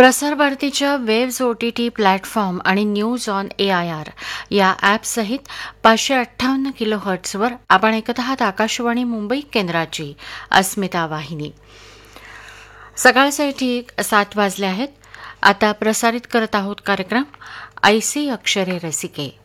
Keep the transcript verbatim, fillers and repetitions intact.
प्रसार भारतीच्या waves O T T platform आणि news on A I R या ॲपसहित पाचशे अठ्ठावन्न किलो हर्ट्सवर आपण ऐकत आहात आकाशवाणी मुंबई केंद्राची अस्मिता वाहिनी. सकाळचे ठीक सात वाजले आहेत. आता प्रसारित करत आहोत कार्यक्रम ऐसी अक्षरे रसिके.